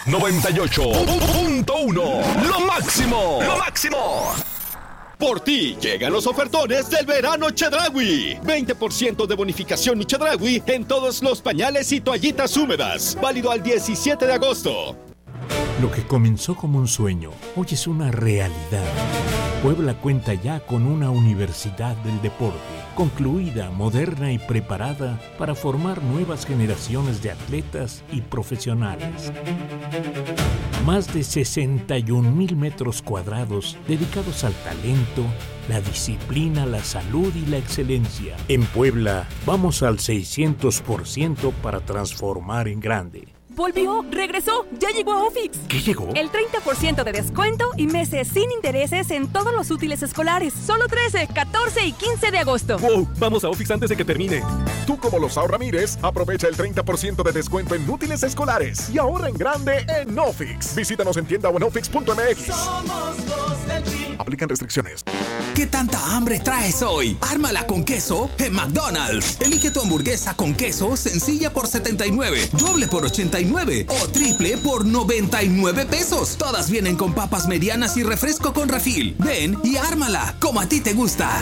98.1. Lo máximo. Lo máximo. Por ti llegan los ofertones del verano Chedraui. 20% de bonificación y Chedraui en todos los pañales y toallitas húmedas. Válido al 17 de agosto. Lo que comenzó como un sueño, hoy es una realidad. Puebla cuenta ya con una universidad del deporte, concluida, moderna y preparada para formar nuevas generaciones de atletas y profesionales. Más de 61,000 metros cuadrados dedicados al talento, la disciplina, la salud y la excelencia. En Puebla, vamos al 600% para transformar en grande. ¡Volvió! ¡Regresó! ¡Ya llegó a Ofix! ¿Qué llegó? El 30% de descuento y meses sin intereses en todos los útiles escolares. Solo 13, 14 y 15 de agosto. ¡Wow! Vamos a Ofix antes de que termine. Tú, como los Ramírez, aprovecha el 30% de descuento en útiles escolares y ahorra en grande en Ofix. Visítanos en tienda o en ofix.mx. Somos los del G. Aplican restricciones. ¿Qué tanta hambre traes hoy? Ármala con queso en McDonald's. Elige tu hamburguesa con queso sencilla por $79, doble por $89 o triple por $99. Todas vienen con papas medianas y refresco con refil. Ven y ármala como a ti te gusta.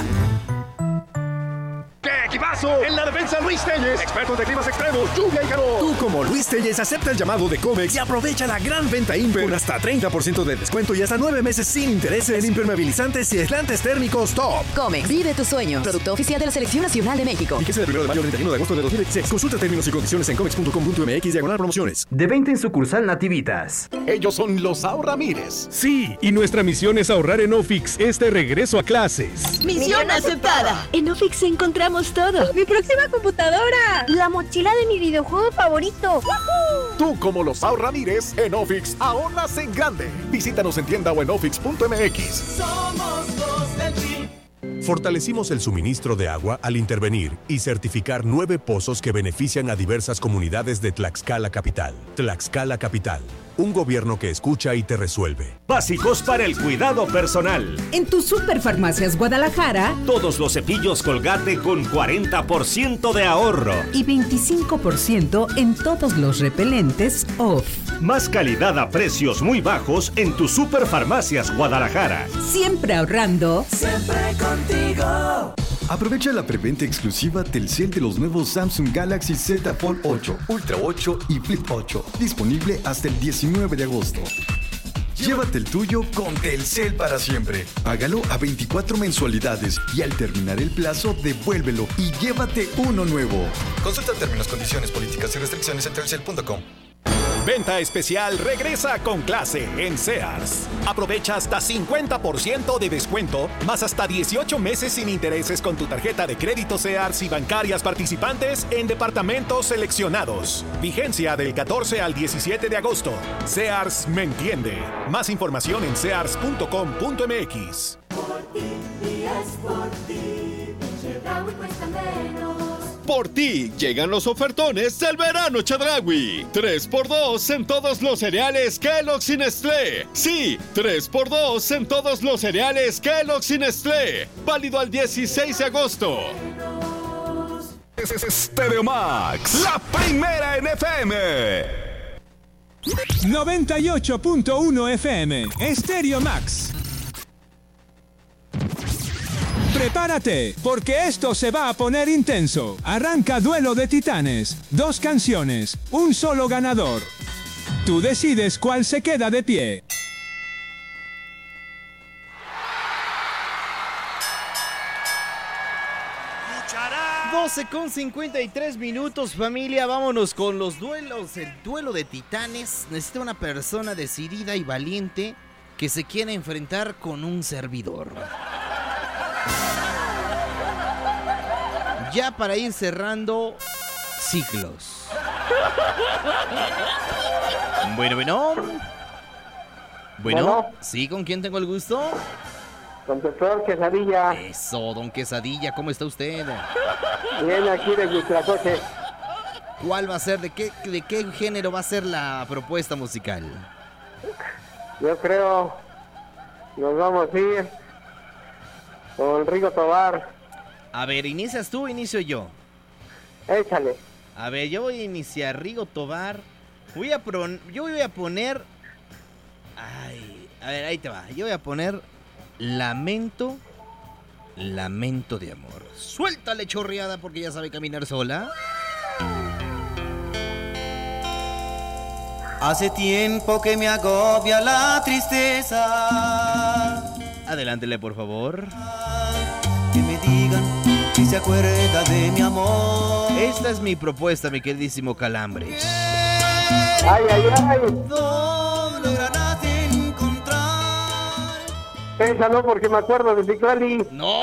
¡Qué equipazo! En la defensa, Luis Telles, expertos de climas extremos, lluvia y calor. Tú, como Luis Telles, acepta el llamado de Comex y aprovecha la gran venta Imper con hasta 30% de descuento y hasta 9 meses sin intereses en impermeabilizantes y aislantes térmicos top. Comex, vive tus sueños. Producto oficial de la Selección Nacional de México. Fíjese del 1 de mayo al 31 de agosto de 2016. Consulta términos y condiciones en comex.com.mx/promociones. De 20 en sucursal Nativitas. Ellos son los Ramírez. Sí, y nuestra misión es ahorrar en Ofix este regreso a clases. ¡Misión aceptada! En Ofix encontramos todo. ¡Mi próxima computadora! La mochila de mi videojuego favorito. ¡Woohoo! Tú, como los Ramírez, en Ofix ahorras en grande. Visítanos en tienda o en ofix.mx. Somos los del G. Fortalecimos el suministro de agua al intervenir y certificar 9 pozos que benefician a diversas comunidades de Tlaxcala Capital. Tlaxcala Capital, un gobierno que escucha y te resuelve. Básicos para el cuidado personal. En tus Superfarmacias Guadalajara, todos los cepillos Colgate con 40% de ahorro. Y 25% en todos los repelentes OFF. Más calidad a precios muy bajos en tus Superfarmacias Guadalajara. Siempre ahorrando. Siempre contigo. Aprovecha la preventa exclusiva Telcel de los nuevos Samsung Galaxy Z Fold 8, Ultra 8 y Flip 8. Disponible hasta el 19 de agosto. Llévate el tuyo con Telcel para siempre. Págalo a 24 mensualidades y al terminar el plazo, devuélvelo y llévate uno nuevo. Consulta términos, condiciones, políticas y restricciones en telcel.com. Venta especial regresa con clase en Sears. Aprovecha hasta 50% de descuento, más hasta 18 meses sin intereses con tu tarjeta de crédito Sears y bancarias participantes en departamentos seleccionados. Vigencia del 14 al 17 de agosto. Sears me entiende. Más información en sears.com.mx. Por ti, es por ti. Chedraui cuesta menos. Por ti llegan los ofertones del verano Chedraui. 3x2 en todos los cereales Kellogg's y Nestlé. Sí, 3x2 en todos los cereales Kellogg's y Nestlé. Válido al 16 de agosto. Stereo Max, la primera en FM. 98.1 FM, Stereo Max. Prepárate, porque esto se va a poner intenso. Arranca Duelo de Titanes. 2 canciones, un solo ganador. Tú decides cuál se queda de pie. 12:53, familia. Vámonos con los duelos. El duelo de titanes. Necesita una persona decidida y valiente que se quiera enfrentar con un servidor. Ya para ir cerrando ciclos. Bueno, ¿sí? ¿Con quién tengo el gusto? Con doctor Quesadilla. Eso, don Quesadilla, ¿cómo está usted? Bien, aquí de Huitlacoche. ¿Cuál va a ser? ¿De qué género va a ser la propuesta musical? Yo creo nos vamos a ir con Rigo Tobar. A ver, ¿inicias tú o inicio yo? Échale. A ver, yo voy a iniciar. Rigo Tobar Yo voy a poner... Ay, a ver, ahí te va. Yo voy a poner Lamento de amor. Suéltale, chorreada, porque ya sabe caminar sola. Hace tiempo que me agobia la tristeza. Adelántele, por favor. Que me digan si se acuerda de mi amor. Esta es mi propuesta, mi queridísimo Calambres. ¡Ay, ay, ay! ¿Dónde lograrás encontrar? Esa no, porque me acuerdo de Ciclali. ¡No!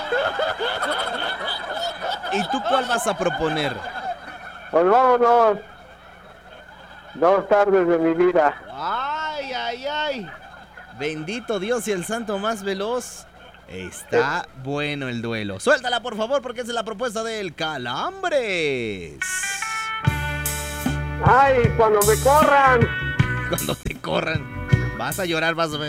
¿Y tú cuál vas a proponer? Pues vámonos. 2 tardes de mi vida. ¡Ay, ay, ay! Bendito Dios y el santo más veloz. Está bueno el duelo. Suéltala, por favor, porque esa es la propuesta del Calambres. ¡Ay, cuando me corran! Cuando te corran. Vas a llorar, vas a ver.